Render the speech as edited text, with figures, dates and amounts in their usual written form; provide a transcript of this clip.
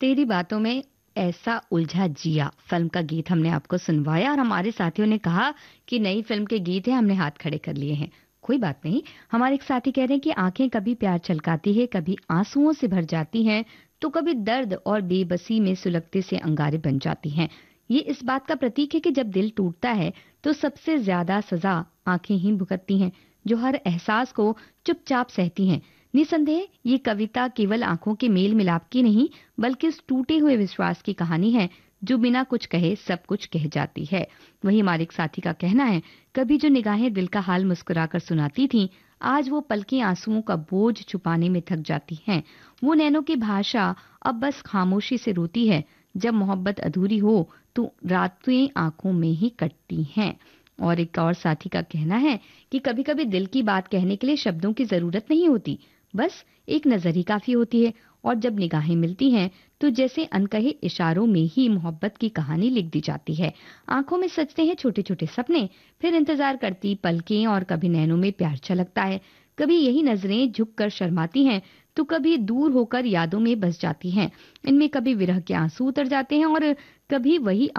तेरी बातों में ऐसा उलझा जिया फिल्म का गीत हमने आपको सुनवाया और हमारे साथियों ने कहा कि नई फिल्म के गीत हैं, हमने हाथ खड़े कर लिए हैं। कोई बात नहीं। हमारे एक साथी कह रहे हैं कि आंखें कभी प्यार छलकाती है, कभी आंसुओं से भर जाती हैं, तो कभी दर्द और बेबसी में सुलगते से अंगारे बन जाती हैं। ये इस बात का प्रतीक है कि जब दिल टूटता है तो सबसे ज्यादा सजा आंखें ही भुगतती हैं, जो हर एहसास को चुपचाप सहती हैं। निसंदेह ये कविता केवल आंखों के मेल मिलाप की नहीं, बल्कि उस टूटे हुए विश्वास की कहानी है जो बिना कुछ कहे सब कुछ कह जाती है। वही हमारे एक साथी का कहना है, कभी जो निगाहें दिल का हाल मुस्कुराकर सुनाती थीं, आज वो पलकें आंसुओं का बोझ छुपाने में थक जाती हैं। वो नैनों की भाषा अब बस खामोशी से रोती है। जब मोहब्बत अधूरी हो तो रातें आंखों में ही कटती हैं। और एक और साथी का कहना है कि कभी-कभी दिल की बात कहने के लिए शब्दों की जरूरत नहीं होती, बस एक नजर ही काफी होती है। और जब निगाहें मिलती हैं तो जैसे अनकहे इशारों में ही मोहब्बत की कहानी लिख दी जाती है। आंखों में सजते हैं छोटे छोटे सपने, फिर इंतजार करती पलकें और कभी नैनों में प्यार छलकता है। कभी यही नजरें झुककर शर्माती हैं, तो कभी दूर होकर यादों में बस जाती हैं। इनमें कभी विरह के आंसू उतर जाते हैं और कभी वही